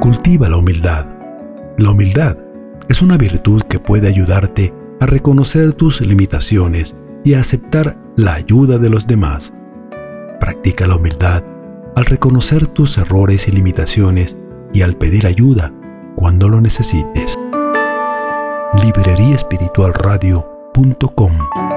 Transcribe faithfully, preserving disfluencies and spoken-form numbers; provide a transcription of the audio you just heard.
Cultiva la humildad. La humildad es una virtud que puede ayudarte a reconocer tus limitaciones y a aceptar la ayuda de los demás. Practica la humildad al reconocer tus errores y limitaciones y al pedir ayuda cuando lo necesites. librería espiritual radio punto com